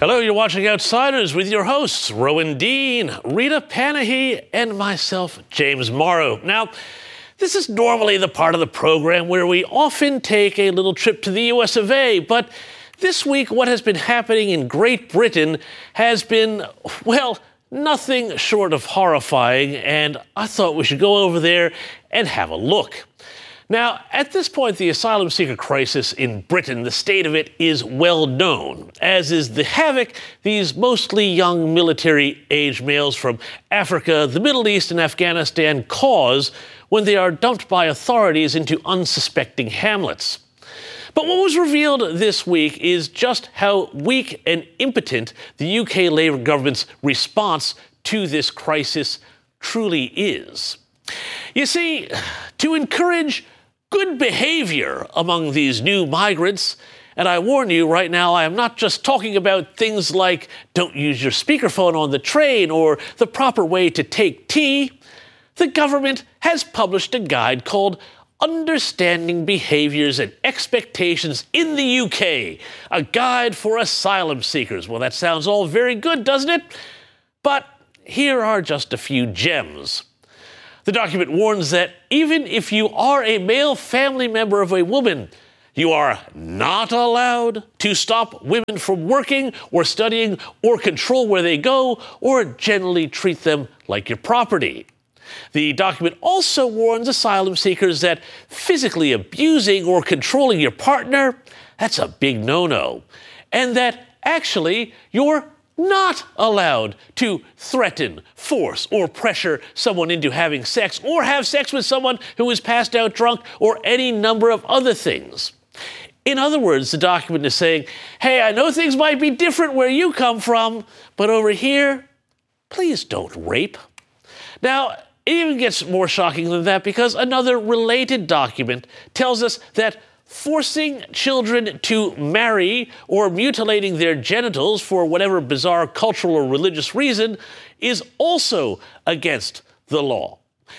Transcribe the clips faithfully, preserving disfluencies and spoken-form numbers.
Hello, you're watching Outsiders with your hosts, Rowan Dean, Rita Panahy, and myself, James Morrow. Now, this is normally the part of the program where we often take a little trip to the U S of A, but this week what has been happening in Great Britain has been, well, nothing short of horrifying, and I thought we should go over there and have a look. Now, at this point, the asylum seeker crisis in Britain, the state of it is well known, as is the havoc these mostly young military-age males from Africa, the Middle East, and Afghanistan cause when they are dumped by authorities into unsuspecting hamlets. But what was revealed this week is just how weak and impotent the U K Labour government's response to this crisis truly is. You see, to encourage good behavior among these new migrants, and I warn you right now, I am not just talking about things like don't use your speakerphone on the train or the proper way to take tea. The government has published a guide called Understanding Behaviors and Expectations in the U K, a guide for asylum seekers. Well, that sounds all very good, doesn't it? But here are just a few gems. The document warns that even if you are a male family member of a woman, you are not allowed to stop women from working or studying or control where they go or generally treat them like your property. The document also warns asylum seekers that physically abusing or controlling your partner, that's a big no-no, and that actually you're not allowed to threaten, force, or pressure someone into having sex or have sex with someone who is passed out drunk or any number of other things. In other words, the document is saying, hey, I know things might be different where you come from, but over here, please don't rape. Now, it even gets more shocking than that because another related document tells us that forcing children to marry or mutilating their genitals for whatever bizarre cultural or religious reason is also against the law.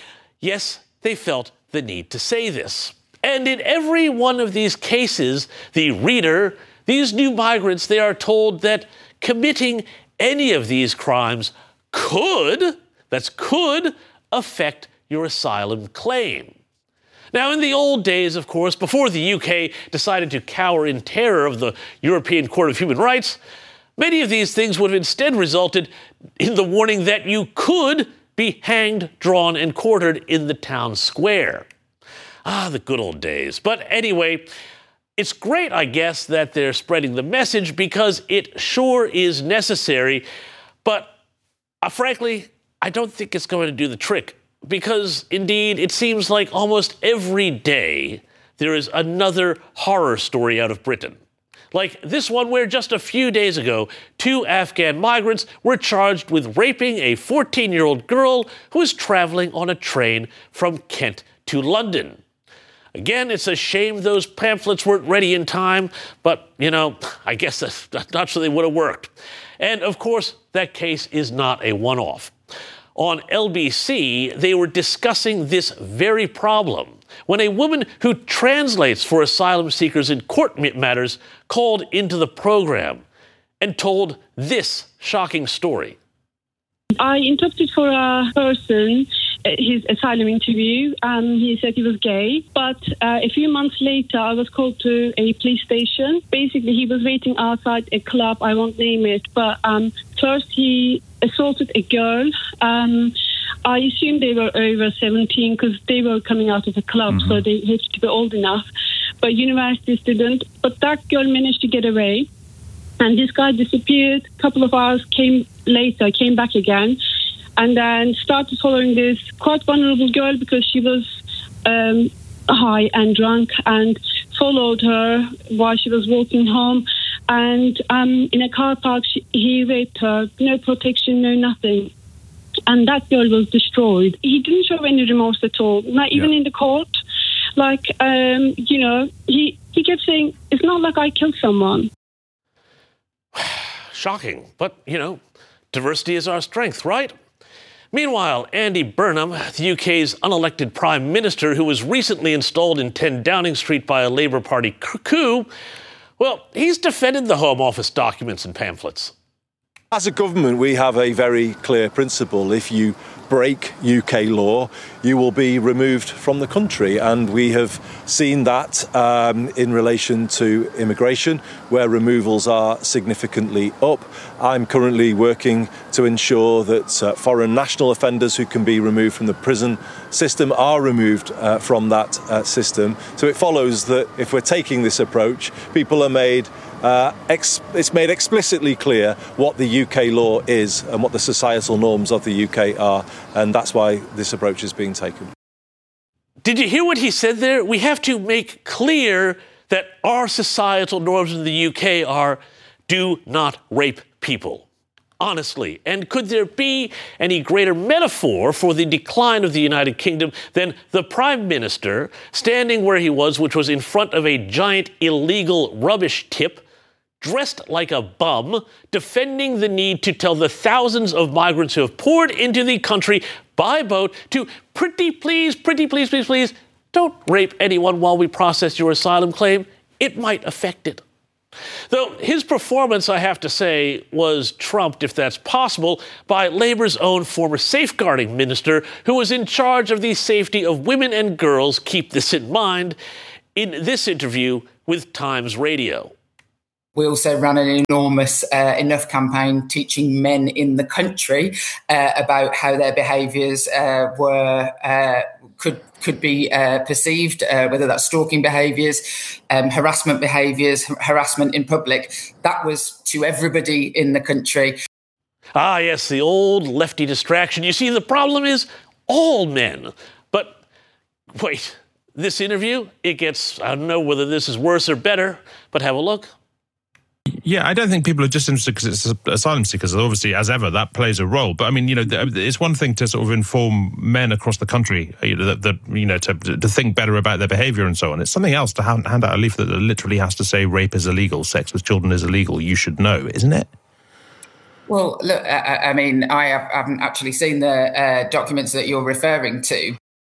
Yes, they felt the need to say this. And in every one of these cases, the reader, these new migrants, they are told that committing any of these crimes could, that's could, affect your asylum claim. Now, in the old days, of course, before the U K decided to cower in terror of the European Court of Human Rights, many of these things would have instead resulted in the warning that you could be hanged, drawn, and quartered in the town square. Ah, the good old days. But anyway, it's great, I guess, that they're spreading the message because it sure is necessary. But uh, frankly, I don't think it's going to do the trick. Because, indeed, it seems like almost every day there is another horror story out of Britain. Like this one where just a few days ago, two Afghan migrants were charged with raping a fourteen-year-old girl who was traveling on a train from Kent to London. Again, it's a shame those pamphlets weren't ready in time, but, you know, I guess that's not sure they would have worked. And, of course, that case is not a one-off. On L B C, they were discussing this very problem when a woman who translates for asylum seekers in court matters called into the program and told this shocking story. I interpreted for a person his asylum interview. Um, he said he was gay, but uh, a few months later, I was called to a police station. Basically, he was waiting outside a club. I won't name it, but um, first he assaulted a girl. Um, I assume they were over seventeen because they were coming out of a club, mm-hmm. so they had to be old enough. But university student. But that girl managed to get away, and this guy disappeared. A couple of hours came later, came back again, and then started following this quite vulnerable girl because she was um, high and drunk, and followed her while she was walking home. And um, in a car park, she, he raped her. No protection, no nothing. And that girl was destroyed. He didn't show any remorse at all, not even yeah. in the court. Like, um, you know, he, he kept saying, it's not like I killed someone. Shocking. But, you know, diversity is our strength, right? Meanwhile, Andy Burnham, the U K's unelected Prime Minister, who was recently installed in ten Downing Street by a Labour Party coup, Well, he's defended the Home Office documents and pamphlets. As a government, we have a very clear principle. If you break U K law, you will be removed from the country. And we have seen that um, in relation to immigration, where removals are significantly up. I'm currently working to ensure that uh, foreign national offenders who can be removed from the prison system are removed uh, from that uh, system. So it follows that if we're taking this approach, people are made Uh, ex- it's made explicitly clear what the U K law is and what the societal norms of the U K are, and that's why this approach is being taken. Did you hear what he said there? We have to make clear that our societal norms in the U K are do not rape people. Honestly, and could there be any greater metaphor for the decline of the United Kingdom than the Prime Minister standing where he was, which was in front of a giant illegal rubbish tip, dressed like a bum, defending the need to tell the thousands of migrants who have poured into the country by boat to pretty please, pretty please, please, please, don't rape anyone while we process your asylum claim. It might affect it. Though his performance, I have to say, was trumped, if that's possible, by Labour's own former safeguarding minister, who was in charge of the safety of women and girls, keep this in mind, in this interview with Times Radio. We also ran an enormous uh, Enough campaign teaching men in the country uh, about how their behaviours uh, were uh, could could be uh, perceived, uh, whether that's stalking behaviours, um, harassment behaviours, harassment in public. That was to everybody in the country. Ah, yes, the old lefty distraction. You see, the problem is all men. But wait, this interview, it gets, I don't know whether this is worse or better, but have a look. Yeah, I don't think people are just interested because it's asylum seekers. Obviously, as ever, that plays a role. But I mean, you know, it's one thing to sort of inform men across the country, you know, that, that you know, to to think better about their behaviour and so on. It's something else to hand, hand out a leaflet that literally has to say rape is illegal, sex with children is illegal. You should know, isn't it? Well, look, I, I mean, I have, haven't actually seen the uh, documents that you're referring to.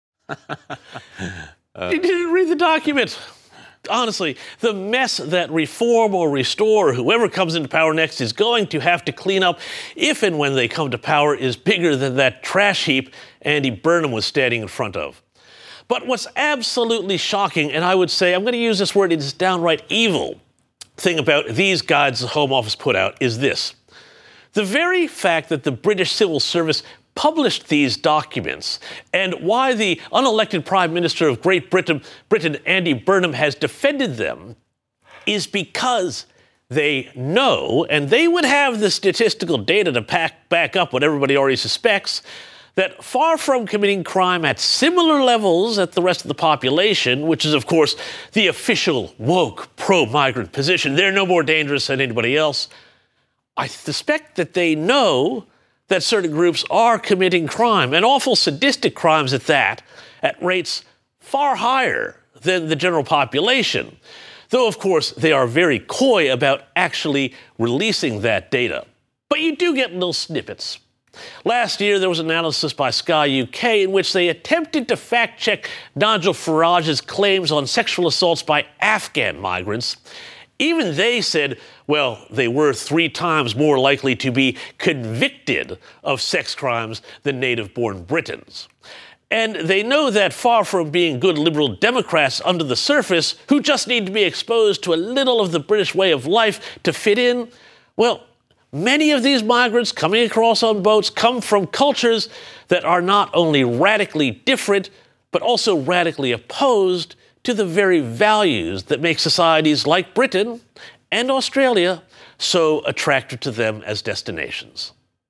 uh. You didn't read the document. Honestly, the mess that Reform or Restore, whoever comes into power next, is going to have to clean up if and when they come to power is bigger than that trash heap Andy Burnham was standing in front of. But what's absolutely shocking, and I would say, I'm going to use this word, it is downright evil, thing about these guides the Home Office put out is this. The very fact that the British Civil Service published these documents and why the unelected Prime Minister of Great Britain, Britain, Andy Burnham, has defended them is because they know, and they would have the statistical data to pack, back up what everybody already suspects, that far from committing crime at similar levels at the rest of the population, which is, of course, the official woke pro-migrant position, they're no more dangerous than anybody else. I suspect that they know that certain groups are committing crime, and awful sadistic crimes at that, at rates far higher than the general population. Though, of course, they are very coy about actually releasing that data. But you do get little snippets. Last year, there was an analysis by Sky U K in which they attempted to fact-check Nigel Farage's claims on sexual assaults by Afghan migrants. Even they said, well, they were three times more likely to be convicted of sex crimes than native-born Britons. And they know that far from being good liberal Democrats under the surface who just need to be exposed to a little of the British way of life to fit in, well, many of these migrants coming across on boats come from cultures that are not only radically different, but also radically opposed to the very values that make societies like Britain and Australia so attractive to them as destinations.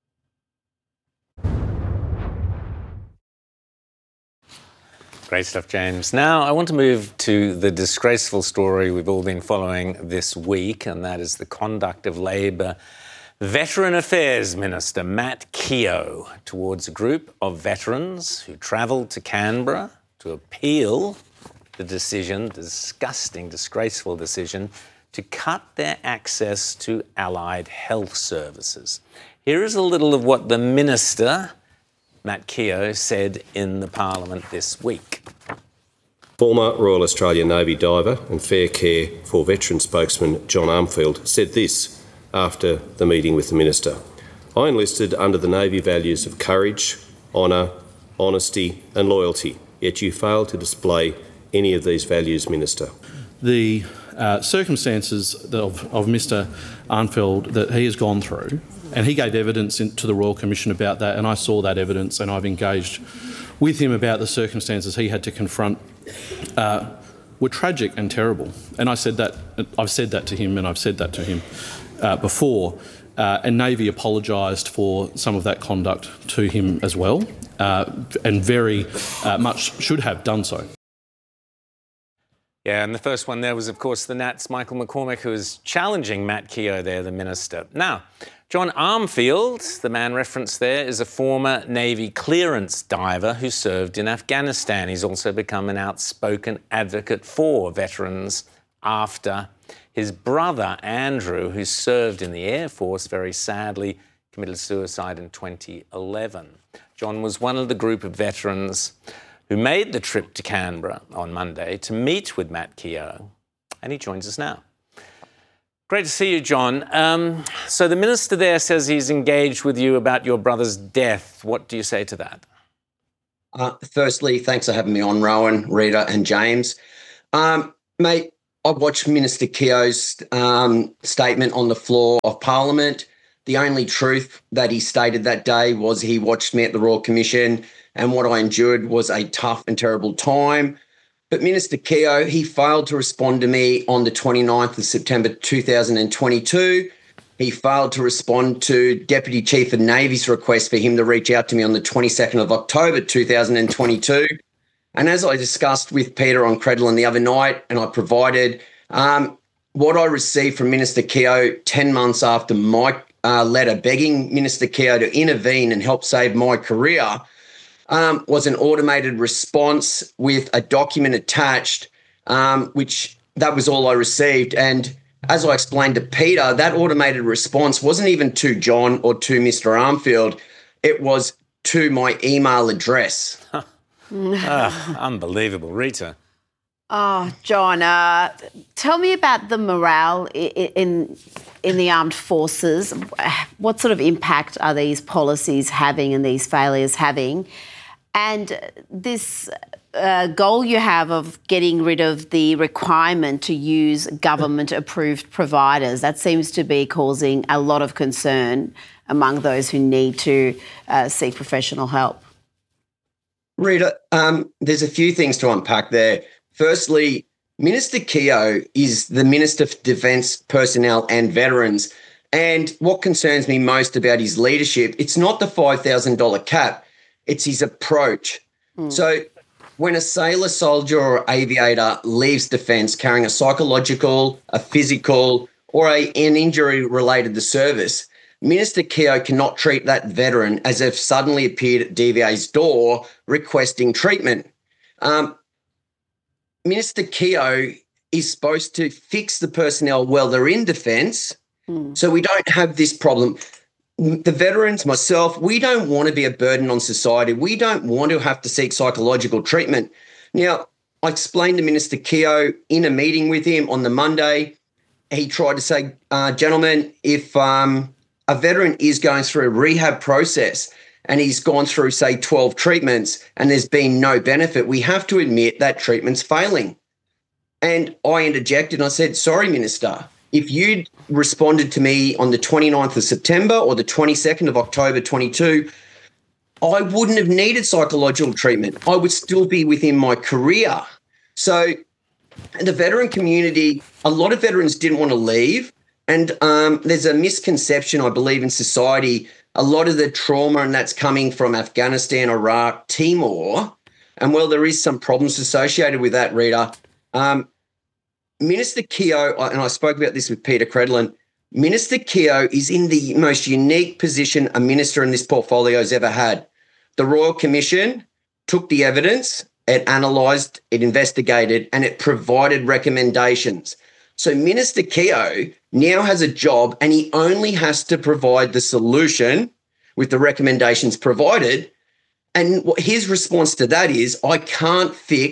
Great stuff, James. Now, I want to move to the disgraceful story we've all been following this week, and that is the conduct of Labor Veteran Affairs Minister Matt Keogh towards a group of veterans who travelled to Canberra to appeal the decision, the disgusting, disgraceful decision, to cut their access to allied health services. Here is a little of what the Minister, Matt Keogh, said in the Parliament this week. Former Royal Australian Navy diver and Fair Care for Veteran spokesman John Armfield said this after the meeting with the Minister. I enlisted under the Navy values of courage, honour, honesty and loyalty, yet you failed to display any of these values, Minister. The uh, circumstances of, of Mister Armfield that he has gone through, and he gave evidence in, to the Royal Commission about that, and I saw that evidence and I've engaged with him about the circumstances he had to confront, uh, were tragic and terrible. And I said that, I've said that to him and I've said that to him uh, before. Uh, and Navy apologised for some of that conduct to him as well, uh, and very uh, much should have done so. Yeah, and the first one there was, of course, the Nat's Michael McCormack, who was challenging Matt Keogh there, the Minister. Now, John Armfield, the man referenced there, is a former Navy clearance diver who served in Afghanistan. He's also become an outspoken advocate for veterans after his brother, Andrew, who served in the Air Force, very sadly committed suicide in twenty eleven. John was one of the group of veterans who made the trip to Canberra on Monday to meet with Matt Keogh, and he joins us now. Great to see you, John. Um, so the Minister there says he's engaged with you about your brother's death. What do you say to that? Uh, firstly, thanks for having me on, Rowan, Rita and James. Um, mate, I watched Minister Keogh's um, statement on the floor of Parliament. The only truth that he stated that day was he watched me at the Royal Commission, and what I endured was a tough and terrible time. But Minister Keogh, he failed to respond to me on the twenty-ninth of September two thousand twenty-two. He failed to respond to Deputy Chief of Navy's request for him to reach out to me on the twenty-second of October two thousand twenty-two. And as I discussed with Peter on Credlin the other night, and I provided um, what I received from Minister Keogh ten months after my uh, letter begging Minister Keogh to intervene and help save my career, Um, was an automated response with a document attached, um, which that was all I received. And as I explained to Peter, that automated response wasn't even to John or to Mister Armfield. It was to my email address. oh, unbelievable. Rita. Oh, John, uh, tell me about the morale in, in in the armed forces. What sort of impact are these policies having and these failures having? And this uh, goal you have of getting rid of the requirement to use government-approved providers, that seems to be causing a lot of concern among those who need to uh, seek professional help. Rita, um, there's a few things to unpack there. Firstly, Minister Keogh is the Minister for Defence Personnel and Veterans. And what concerns me most about his leadership, it's not the five thousand dollars cap. It's his approach. Mm. So when a sailor, soldier or aviator leaves defence carrying a psychological, a physical or a, an injury related to service, Minister Keogh cannot treat that veteran as if suddenly appeared at D V A's door requesting treatment. Um, Minister Keogh is supposed to fix the personnel while they're in defence, mm. so we don't have this problem. The veterans, myself, we don't want to be a burden on society. We don't want to have to seek psychological treatment. Now, I explained to Minister Keogh in a meeting with him on the Monday. He tried to say, uh, gentlemen, if um, a veteran is going through a rehab process and he's gone through, say, twelve treatments and there's been no benefit, we have to admit that treatment's failing. And I interjected and I said, sorry, Minister, if you'd responded to me on the twenty-ninth of September or the twenty-second of October twenty-two, I wouldn't have needed psychological treatment. I would still be within my career. So the veteran community, a lot of veterans didn't want to leave. And um, there's a misconception, I believe, in society. A lot of the trauma, and that's coming from Afghanistan, Iraq, Timor. And while there is some problems associated with that, Rita, um, Minister Keogh, and I spoke about this with Peter Credlin, Minister Keogh is in the most unique position a minister in this portfolio has ever had. The Royal Commission took the evidence, it analysed, it investigated, and it provided recommendations. So Minister Keogh now has a job and he only has to provide the solution with the recommendations provided. And what his response to that is, I can't fix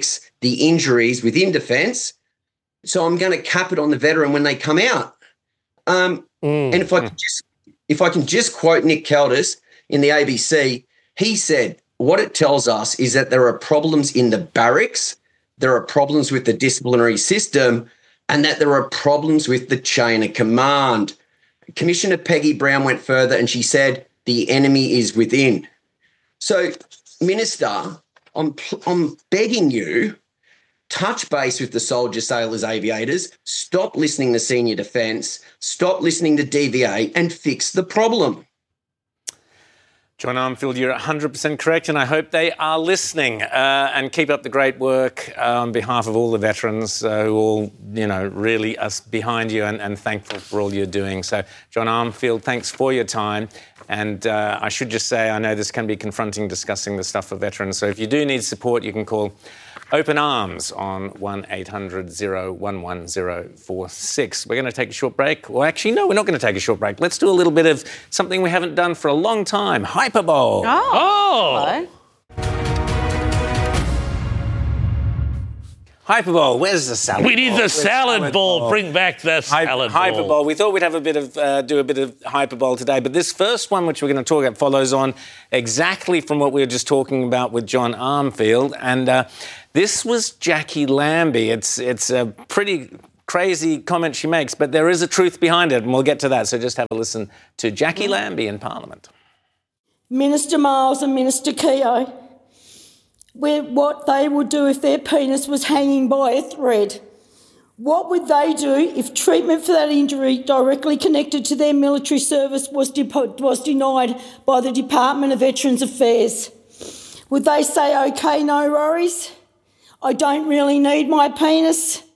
the injuries within defence. So I'm going to cap it on the veteran when they come out. Um, mm. And if I can just if I can just quote Nick Caldis in the A B C, he said, what it tells us is that there are problems in the barracks, there are problems with the disciplinary system, and that there are problems with the chain of command. Commissioner Peggy Brown went further and she said, the enemy is within. So, Minister, I'm, I'm begging you, touch base with the soldiers, sailors, aviators, stop listening to senior defence, stop listening to D V A and fix the problem. John Armfield, you're one hundred percent correct, and I hope they are listening. Uh, and keep up the great work uh, on behalf of all the veterans uh, who all, you know, really are behind you and, and thankful for all you're doing. So, John Armfield, thanks for your time. And uh, I should just say, I know this can be confronting discussing the stuff for veterans. So if you do need support, you can call Open Arms on one eight hundred oh one one oh four six. We're going to take a short break. Well, actually, no, we're not going to take a short break. Let's do a little bit of something we haven't done for a long time, Hyperbole. Oh. oh. Hyperbole, where's the salad We bowl? need the Where's salad, salad bowl. bowl. Bring back the salad Hy- bowl. Hyperbole. We thought we'd have a bit of uh, do a bit of hyperbole today, but this first one, which we're going to talk about, follows on exactly from what we were just talking about with John Armfield, and uh, this was Jackie Lambie. It's it's a pretty crazy comment she makes, but there is a truth behind it, and we'll get to that. So just have a listen to Jackie Lambie in Parliament. Minister Miles and Minister Keogh, where what they would do if their penis was hanging by a thread. What would they do if treatment for that injury directly connected to their military service was, de- was denied by the Department of Veterans Affairs? Would they say, OK, no worries, I don't really need my penis?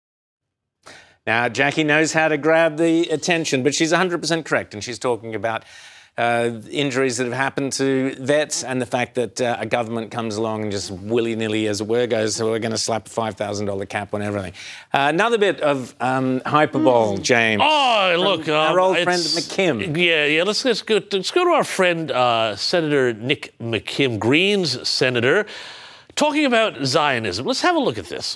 Now, Jackie knows how to grab the attention, but she's one hundred percent correct, and she's talking about Uh, injuries that have happened to vets and the fact that uh, a government comes along and just willy-nilly, as it were, goes, so we're going to slap a five thousand dollars cap on everything. Uh, another bit of um, hyperbole, mm. James. Oh, look. Our um, old friend McKim. Yeah, yeah. Let's, let's, go, let's go to our friend, uh, Senator Nick McKim, Greens senator, talking about Zionism. Let's have a look at this.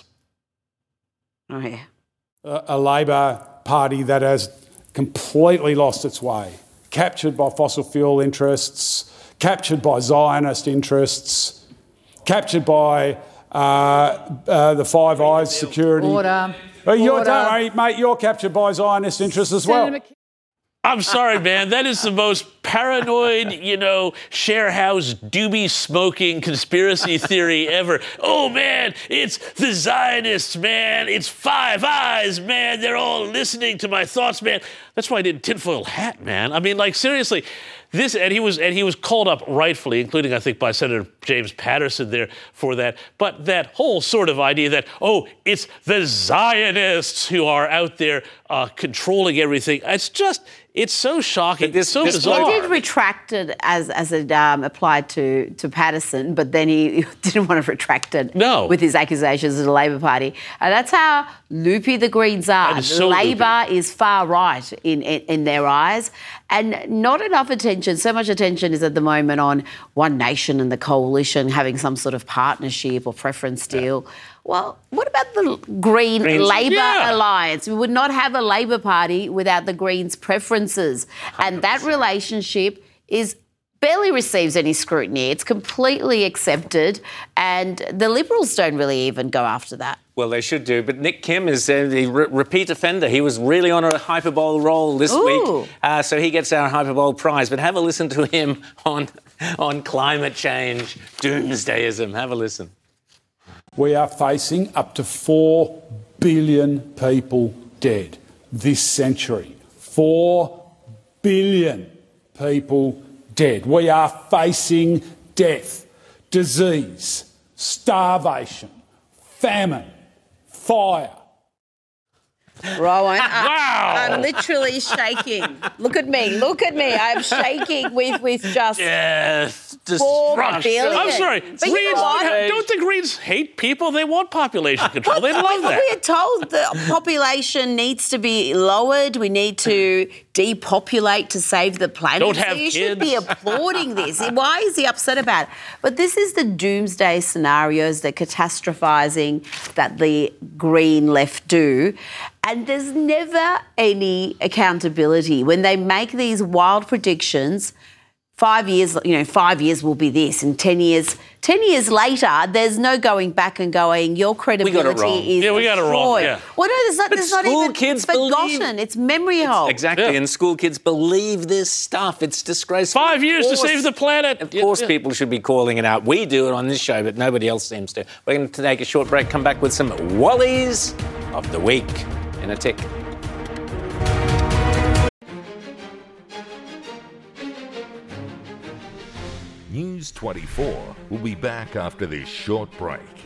Oh, yeah. A, a Labor Party that has completely lost its way. Captured by fossil fuel interests, captured by Zionist interests, captured by uh, uh, the Five Eyes security. Order. Well, you're, Order. don't worry, mate, you're captured by Zionist interests as well. Senator I'm sorry, man. That is the most paranoid, you know, share house doobie smoking conspiracy theory ever. Oh, man, it's the Zionists, man. It's Five Eyes, man. They're all listening to my thoughts, man. That's why I did tinfoil hat, man. I mean, like, seriously. This, and he was and he was called up rightfully, including, I think, by Senator James Patterson there for that. But that whole sort of idea that, oh, it's the Zionists who are out there uh, controlling everything. It's just, it's so shocking. This, it's so this bizarre. He did retract it as, as it um, applied to, to Patterson, but then he didn't want to retract it no. with his accusations of the Labor Party. And that's how loopy the Greens are. So Labor loopy. is far right in, in, in their eyes. And not enough attention, so much attention is at the moment on One Nation and the coalition having some sort of partnership or preference deal. Yeah. Well, what about the Green Greens, Labor yeah. Alliance? We would not have a Labor Party without the Greens' preferences. And that relationship is barely receives any scrutiny. It's completely accepted, and the Liberals don't really even go after that. Well, they should do. But Nick Kim is a re- repeat offender. He was really on a hyperbole roll this Ooh. week, uh, so he gets our hyperbole prize. But have a listen to him on on climate change, doomsdayism. Have a listen. We are facing up to four billion people dead this century. Four billion people dead. We are facing death, disease, starvation, famine, fire. Rowan, I, Wow. I'm literally shaking. Look at me. Look at me. I'm shaking with, with just Yes, four destruction. billion. I'm sorry. But you Greens know what? don't the Greens hate people? They want population control. They love that. We're told the population needs to be lowered. We need to depopulate to save the planet. Don't So have you kids. should be applauding this. Why is he upset about it? But this is the doomsday scenarios, the catastrophizing that the Green left do. And there's never any accountability. When they make these wild predictions, five years, you know, five years will be this, and ten years, ten years later, there's no going back and going, your credibility wrong. is Yeah, we got it wrong, destroyed. yeah. Well, no, there's not, But there's not school even kids it's forgotten. believe- It's memory hold. Exactly, Yeah. and school kids believe this stuff. It's disgraceful. Five years Of to course- save the planet. Of Yeah, course, yeah. people should be calling it out. We do it on this show, but nobody else seems to. We're going to take a short break, come back with some Wallies of the Week in a tick. News twenty-four will be back after this short break.